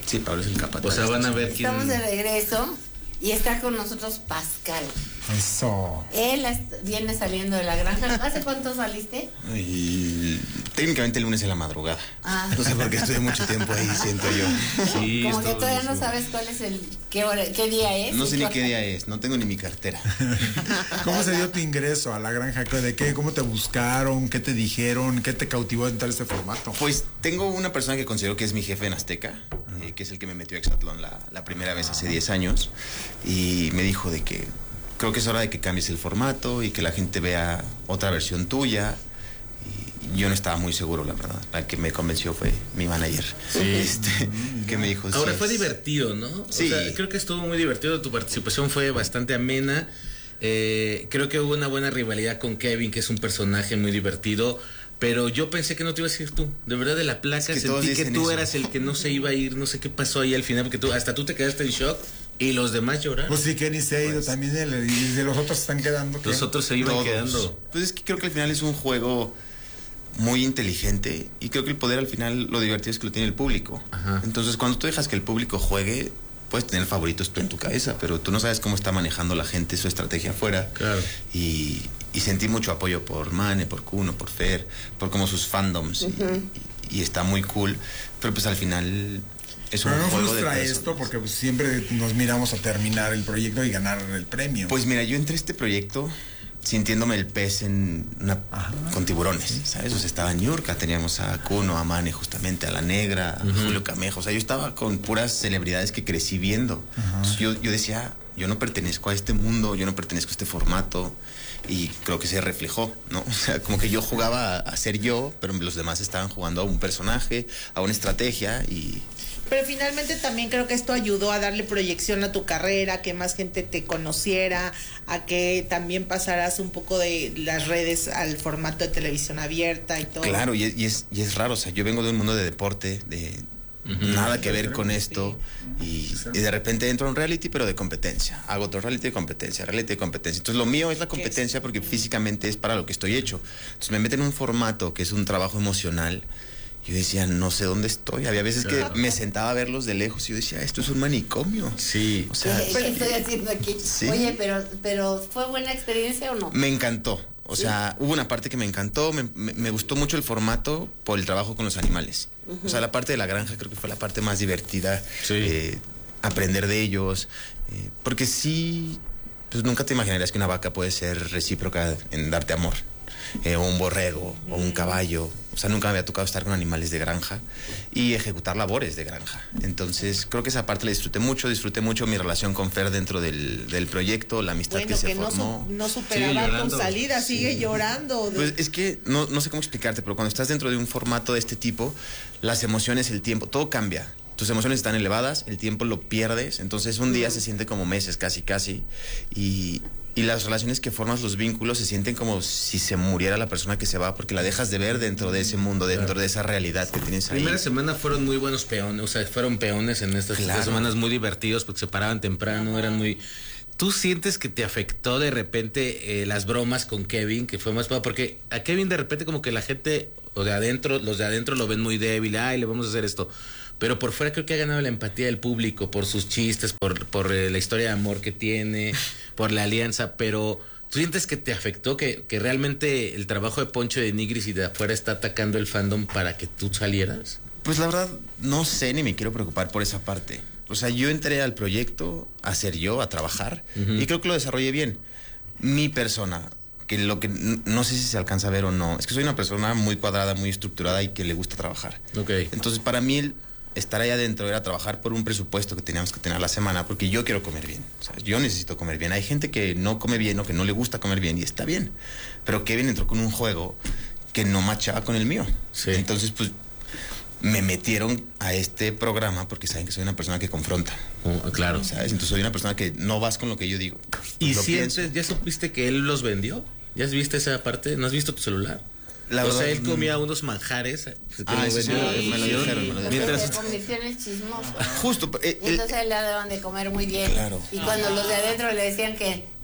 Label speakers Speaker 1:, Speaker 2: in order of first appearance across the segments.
Speaker 1: Sí, Pablo es el capataz.
Speaker 2: O sea, van a ver quién...
Speaker 3: Estamos de regreso y está con nosotros Pascal.
Speaker 4: Eso.
Speaker 3: Él viene saliendo de la granja. ¿Hace cuánto saliste?
Speaker 1: Y técnicamente el lunes en la madrugada. No sé por qué estuve mucho tiempo ahí, siento yo.
Speaker 2: Sí,
Speaker 3: como que todavía no sabes cuál es qué día es.
Speaker 1: No sé ni qué día es, no tengo ni mi cartera.
Speaker 4: ¿Cómo se dio tu ingreso a la granja? ¿De qué? ¿Cómo te buscaron? ¿Qué te dijeron? ¿Qué te cautivó en tal este formato?
Speaker 1: Pues tengo una persona que considero que es mi jefe en Azteca, que es el que me metió a Exatlón la primera vez hace 10 años, y me dijo de que creo que es hora de que cambies el formato y que la gente vea otra versión tuya. Y yo no estaba muy seguro, la verdad. La que me convenció fue mi manager.
Speaker 2: Sí.
Speaker 1: Que me dijo...
Speaker 2: Ahora
Speaker 1: sí,
Speaker 2: fue divertido, ¿no?
Speaker 1: Sí.
Speaker 2: O sea, creo que estuvo muy divertido. Tu participación fue bastante amena. Creo que hubo una buena rivalidad con Kevin, que es un personaje muy divertido. Pero yo pensé que no te ibas a ir tú. De verdad, de la placa sentí que tú eras el que no se iba a ir. No sé qué pasó ahí al final, porque hasta tú te quedaste en shock. Y los demás lloraron.
Speaker 4: Pues sí, Kenny se ha ido también, y de los otros están quedando.
Speaker 2: Los otros se iban quedando.
Speaker 1: Pues es que creo que al final es un juego muy inteligente y creo que el poder al final, lo divertido es que lo tiene el público.
Speaker 2: Ajá.
Speaker 1: Entonces cuando tú dejas que el público juegue, puedes tener favoritos tú en tu cabeza, pero tú no sabes cómo está manejando la gente su estrategia afuera.
Speaker 2: Claro.
Speaker 1: Y sentí mucho apoyo por Mane, por Kuno, por Fer, por como sus fandoms. Y está muy cool, pero pues al final...
Speaker 4: Pero no frustra esto porque pues, siempre nos miramos a terminar el proyecto y ganar el premio.
Speaker 1: Pues mira, yo entré a este proyecto sintiéndome el pez con tiburones, ¿sabes? O sea, estaba en Niurka, teníamos a Kuno, a Mane justamente, a La Negra, a Julio Camejo. O sea, yo estaba con puras celebridades que crecí viendo. Entonces, yo decía, yo no pertenezco a este mundo, yo no pertenezco a este formato. Y creo que se reflejó, ¿no? O sea, como que yo jugaba a ser yo, pero los demás estaban jugando a un personaje, a una estrategia y...
Speaker 5: Pero finalmente también creo que esto ayudó a darle proyección a tu carrera, a que más gente te conociera, a que también pasaras un poco de las redes al formato de televisión abierta y todo.
Speaker 1: Claro, y es raro, o sea, yo vengo de un mundo de deporte, de nada que ver con esto, y de repente entro a un reality, pero de competencia. Hago otro reality de competencia, reality de competencia. Entonces lo mío es la competencia porque físicamente es para lo que estoy hecho. Entonces me meten en un formato que es un trabajo emocional. Yo decía, no sé dónde estoy. Había veces que me sentaba a verlos de lejos y yo decía, esto es un manicomio.
Speaker 2: Sí.
Speaker 1: O sea,
Speaker 3: ¿qué estoy haciendo aquí?
Speaker 1: Sí.
Speaker 3: Oye, pero ¿fue buena experiencia o no?
Speaker 1: Me encantó. O sea, hubo una parte que me encantó. Me gustó mucho el formato por el trabajo con los animales. O sea, la parte de la granja creo que fue la parte más divertida.
Speaker 2: Sí.
Speaker 1: Aprender de ellos. Porque sí, pues nunca te imaginarías que una vaca puede ser recíproca en darte amor. O un borrego, o un caballo. O sea, nunca me había tocado estar con animales de granja y ejecutar labores de granja. Entonces, creo que esa parte la disfruté mucho mi relación con Fer dentro del proyecto, la amistad que se formó.
Speaker 5: No superaba tu salida, sigue llorando.
Speaker 1: Pues es que no sé cómo explicarte, pero cuando estás dentro de un formato de este tipo, las emociones, el tiempo, todo cambia. Tus emociones están elevadas, el tiempo lo pierdes, entonces un día se siente como meses, casi, y las relaciones que formas, los vínculos, se sienten como si se muriera la persona que se va, porque la dejas de ver dentro de ese mundo, dentro de esa realidad que tienes ahí.
Speaker 2: Primera semana fueron muy buenos peones, o sea, fueron peones en estas 3 semanas muy divertidos porque se paraban temprano, eran muy... ¿Tú sientes que te afectó de repente las bromas con Kevin, que fue más... Porque a Kevin de repente como que la gente, los de adentro lo ven muy débil, ay, le vamos a hacer esto. Pero por fuera creo que ha ganado la empatía del público por sus chistes, por la historia de amor que tiene, por la alianza, pero ¿tú sientes que te afectó, que realmente el trabajo de Poncho de Nigris y de afuera está atacando el fandom para que tú salieras?
Speaker 1: Pues la verdad no sé, ni me quiero preocupar por esa parte. O sea, yo entré al proyecto a ser yo, a trabajar, y creo que lo desarrollé bien. Mi persona, que lo que no sé si se alcanza a ver o no, es que soy una persona muy cuadrada, muy estructurada y que le gusta trabajar.
Speaker 2: Okay.
Speaker 1: Entonces, para mí estar ahí adentro era trabajar por un presupuesto que teníamos que tener a la semana, porque yo quiero comer bien. O sea, yo necesito comer bien. Hay gente que no come bien o que no le gusta comer bien y está bien. Pero Kevin entró con un juego que no machaba con el mío.
Speaker 2: Sí.
Speaker 1: Entonces, pues, me metieron a este programa porque saben que soy una persona que confronta.
Speaker 2: Claro.
Speaker 1: ¿Sabes? Entonces soy una persona que no vas con lo que yo digo.
Speaker 2: ¿Y
Speaker 1: lo
Speaker 2: sientes, ya supiste que él los vendió? ¿Ya has visto esa parte? ¿No has visto tu celular?
Speaker 1: La
Speaker 2: o
Speaker 1: verdad,
Speaker 2: sea, él comía unos manjares.
Speaker 1: Sí, me lo dijeron.
Speaker 3: Mientras se convirtió en el chismoso.
Speaker 1: Justo.
Speaker 3: Entonces le daban de comer muy bien.
Speaker 1: Claro.
Speaker 3: Y cuando los de adentro le decían que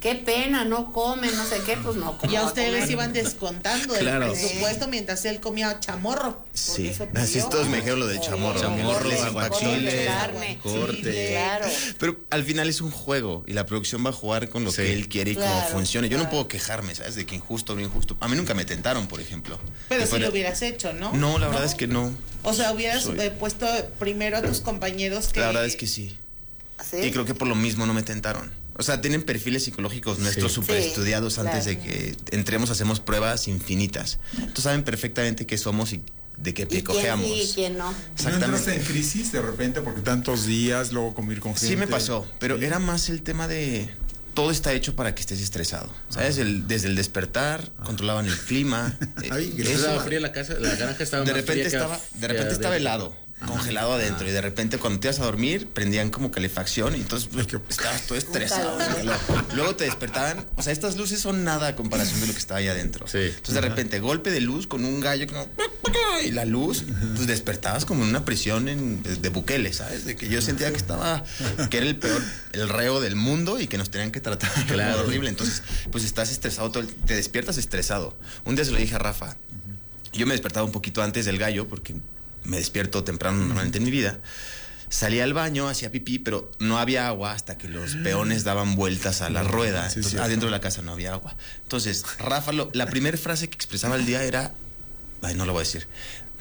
Speaker 3: qué pena, no comen, no sé qué, pues no.
Speaker 5: Y a ustedes iban descontando del
Speaker 2: Claro.
Speaker 5: presupuesto mientras él comía chamorro.
Speaker 1: Sí,
Speaker 5: Eso
Speaker 1: así
Speaker 5: pidió.
Speaker 1: es, todos me dijeron lo de chamorro.
Speaker 2: Chamorro,
Speaker 1: Les
Speaker 2: aguachile,
Speaker 1: impactó.
Speaker 3: carne.
Speaker 2: corte.
Speaker 3: Claro.
Speaker 1: Pero al final es un juego y la producción va a jugar con lo
Speaker 2: Sí.
Speaker 1: que él quiere y
Speaker 3: Claro,
Speaker 1: cómo funcione. Yo no
Speaker 3: claro.
Speaker 1: puedo quejarme, ¿sabes? De que injusto o no injusto. A mí nunca me tentaron, por ejemplo.
Speaker 5: Pero
Speaker 1: Que
Speaker 5: si
Speaker 1: fuera-
Speaker 5: lo hubieras hecho, ¿no?
Speaker 1: No, la verdad es que no.
Speaker 5: O sea, hubieras
Speaker 1: Soy-
Speaker 5: puesto primero a tus compañeros que...
Speaker 1: La verdad es que sí.
Speaker 3: ¿Sí?
Speaker 1: Y creo que por lo mismo no me tentaron. O sea, tienen perfiles psicológicos nuestros
Speaker 2: Sí.
Speaker 1: súper
Speaker 3: Sí,
Speaker 1: estudiados antes
Speaker 3: claro.
Speaker 1: de que entremos, hacemos pruebas infinitas. Entonces saben perfectamente qué somos y de qué
Speaker 3: ¿Y quién
Speaker 1: cojeamos.
Speaker 3: sí y quién no?
Speaker 4: ¿No entraste en
Speaker 1: Exactamente.
Speaker 4: crisis de repente porque tantos días, luego convivir con gente?
Speaker 1: Sí me pasó, pero era más el tema de todo está hecho para que estés estresado. ¿Sabes? Desde el despertar, controlaban el clima.
Speaker 4: Ay,
Speaker 1: eso.
Speaker 2: Estaba fría la casa, la granja estaba
Speaker 1: De
Speaker 2: más
Speaker 1: repente
Speaker 2: fría que
Speaker 1: estaba
Speaker 2: adentro.
Speaker 1: helado, congelado adentro, y de repente cuando te ibas a dormir prendían como calefacción y entonces pues,
Speaker 4: Qué-
Speaker 1: estabas todo estresado.
Speaker 3: calor.
Speaker 1: Luego te despertaban, o sea, estas luces son nada a comparación de lo que estaba ahí adentro.
Speaker 2: Sí.
Speaker 1: Entonces de repente golpe de luz con un gallo como, y la luz, pues despertabas como en una prisión de Bukele, ¿sabes? De que yo sentía que era el reo del mundo y que nos tenían que tratar
Speaker 2: Claro.
Speaker 1: horrible. Entonces, pues estás estresado, te despiertas estresado. Un día se lo dije a Rafa. Yo me despertaba un poquito antes del gallo porque me despierto temprano normalmente en mi vida. Salí al baño, hacía pipí, pero no había agua hasta que los peones daban vueltas a la rueda.
Speaker 4: Sí,
Speaker 1: Entonces,
Speaker 4: cierto.
Speaker 1: adentro de la casa no había agua. Entonces, Rafa, la primera frase que expresaba el día era, ay, no lo voy a decir,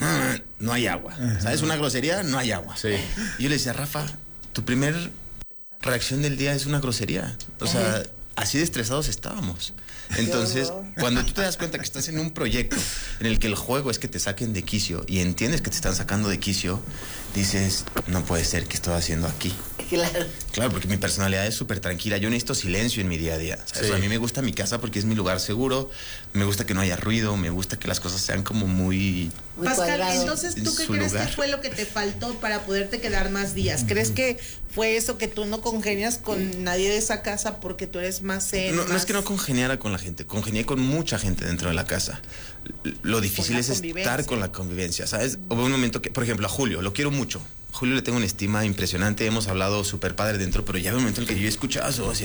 Speaker 1: no hay agua. ¿Sabes? Una grosería, no hay agua.
Speaker 2: Sí.
Speaker 1: Y yo le decía, Rafa, tu primer reacción del día es una grosería. O sea, así de estresados estábamos. Entonces, cuando tú te das cuenta que estás en un proyecto en el que el juego es que te saquen de quicio y entiendes que te están sacando de quicio, dices, no puede ser que estoy haciendo aquí.
Speaker 3: Claro.
Speaker 1: Claro, porque mi personalidad es súper tranquila. Yo necesito silencio en mi día a día. ¿Sabes?
Speaker 2: Sí.
Speaker 1: A mí me gusta mi casa porque es mi lugar seguro. Me gusta que no haya ruido. Me gusta que las cosas sean como muy...
Speaker 3: Muy
Speaker 5: Pascal,
Speaker 3: cuadrado.
Speaker 5: entonces, ¿tú
Speaker 1: en
Speaker 5: qué
Speaker 1: su
Speaker 5: crees
Speaker 1: lugar.
Speaker 5: que fue lo que te faltó para poderte quedar más días? ¿Crees que fue eso que tú no congenias con nadie de esa casa porque tú eres más zen?
Speaker 1: No es
Speaker 5: más-
Speaker 1: que no congeniara con la gente, congenié con mucha gente dentro de la casa. Lo difícil
Speaker 5: la
Speaker 1: es
Speaker 5: convivencia.
Speaker 1: estar con la convivencia, ¿sabes? Hubo un momento que, por ejemplo, a Julio, lo quiero mucho. Julio le tengo una estima impresionante, hemos hablado súper padre dentro, pero ya había un momento en el que yo escuchaba su voz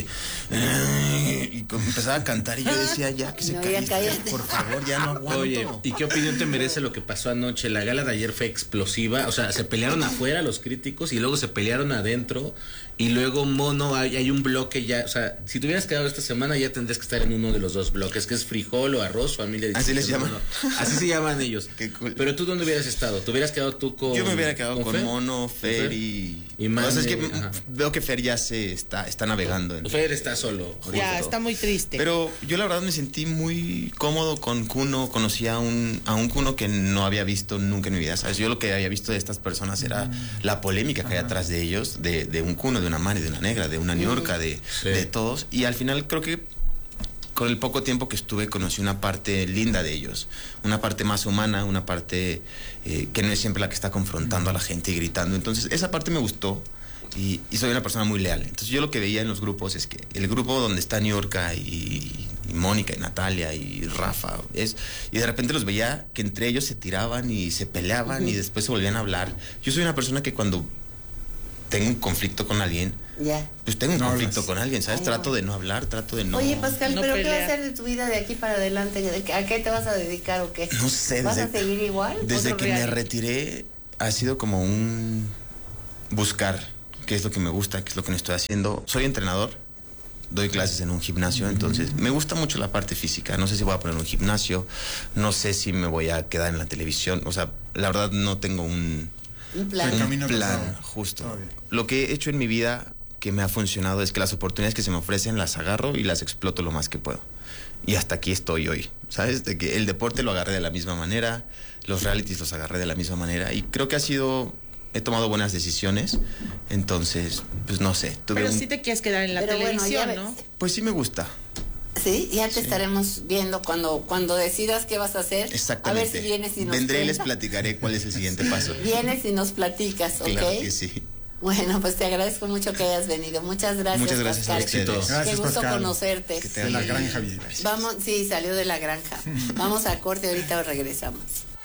Speaker 1: y empezaba a cantar y yo decía, ya que se
Speaker 3: No,
Speaker 1: calle,
Speaker 3: ya cállate.
Speaker 1: por favor, ya no aguanto.
Speaker 2: Oye, ¿y qué opinión te merece lo que pasó anoche? La gala de ayer fue explosiva, o sea, se pelearon afuera los críticos y luego se pelearon adentro y luego Mono, hay un bloque ya, o sea, si te hubieras quedado esta semana ya tendrías que estar en uno de los dos bloques, que es frijol o arroz, familia.
Speaker 1: ¿Así les
Speaker 2: distinta,
Speaker 1: llaman?
Speaker 2: ¿no? Así se llaman ellos.
Speaker 1: Qué cool.
Speaker 2: Pero tú, ¿dónde hubieras estado? ¿Te hubieras quedado tú con...
Speaker 1: Yo me hubiera quedado con
Speaker 2: Fer?
Speaker 1: Mono, Fer
Speaker 2: Fer?
Speaker 1: y...
Speaker 2: Y
Speaker 1: o sea, es que
Speaker 2: Mane, ajá.
Speaker 1: veo que Fer ya se está navegando.
Speaker 2: Fer está solo.
Speaker 5: Ya,
Speaker 2: justo.
Speaker 5: está muy triste.
Speaker 1: Pero yo la verdad me sentí muy cómodo con Kuno. Conocí a un Kuno que no había visto nunca en mi vida. ¿Sabes? Yo lo que había visto de estas personas era la polémica que hay atrás de ellos, de un Kuno, de una Mane, de una Negra, de una Niurka,
Speaker 2: Sí.
Speaker 1: de todos. Y al final creo que con el poco tiempo que estuve conocí una parte linda de ellos. Una parte más humana, una parte que no es siempre la que está confrontando a la gente y gritando. Entonces esa parte me gustó. Y soy una persona muy leal. Entonces yo lo que veía en los grupos es que el grupo donde está Niurka y Mónica y Natalia y Rafa, y de repente los veía que entre ellos se tiraban y se peleaban y después se volvían a hablar. Yo soy una persona que cuando tengo un conflicto con alguien,
Speaker 3: Ya.
Speaker 1: pues tengo un
Speaker 4: No
Speaker 1: conflicto
Speaker 4: hablas.
Speaker 1: con alguien, ¿sabes? Trato de no hablar, trato de no...
Speaker 3: Oye, Pascal,
Speaker 5: No
Speaker 3: ¿pero qué
Speaker 5: pelea.
Speaker 3: vas a hacer de tu vida de aquí para adelante? ¿A qué te vas a dedicar o qué?
Speaker 1: No sé,
Speaker 3: ¿Vas a seguir igual?
Speaker 1: Desde
Speaker 3: ¿Otro
Speaker 1: que me
Speaker 3: reality?
Speaker 1: retiré ha sido como un buscar qué es lo que me gusta, qué es lo que no estoy haciendo. Soy entrenador, doy clases en un gimnasio, entonces me gusta mucho la parte física. No sé si voy a poner un gimnasio, no sé si me voy a quedar en la televisión. O sea, la verdad no tengo un
Speaker 3: Un plan.
Speaker 4: El camino
Speaker 1: plan
Speaker 4: trazado.
Speaker 1: justo.
Speaker 4: Todo bien.
Speaker 1: Lo que he hecho en mi vida que me ha funcionado es que las oportunidades que se me ofrecen las agarro y las exploto lo más que puedo. Y hasta aquí estoy hoy, ¿sabes? De que el deporte lo agarré de la misma manera, los realities los agarré de la misma manera y creo que he tomado buenas decisiones, entonces, pues no sé.
Speaker 5: Pero sí te quieres quedar en la
Speaker 3: Pero bueno,
Speaker 5: televisión,
Speaker 3: ya
Speaker 5: ¿no?
Speaker 3: ves.
Speaker 1: Pues sí me gusta.
Speaker 3: Sí, ya te estaremos viendo cuando decidas qué vas a hacer.
Speaker 1: Exactamente.
Speaker 3: A ver si vienes y nos
Speaker 1: Vendré y les
Speaker 3: cuentas.
Speaker 1: platicaré cuál es el siguiente paso.
Speaker 3: Vienes y nos platicas, ¿ok?
Speaker 1: Claro que sí.
Speaker 3: Bueno, pues te agradezco mucho que hayas venido. Muchas gracias.
Speaker 1: Muchas gracias a
Speaker 3: Pascal.
Speaker 1: ustedes.
Speaker 2: Éxito.
Speaker 3: Qué gusto
Speaker 4: Pascal.
Speaker 3: conocerte.
Speaker 1: Que te
Speaker 4: De la
Speaker 1: vaya bien.
Speaker 4: granja, bien.
Speaker 3: Vamos, sí, salió de la granja. Vamos a corte, ahorita regresamos.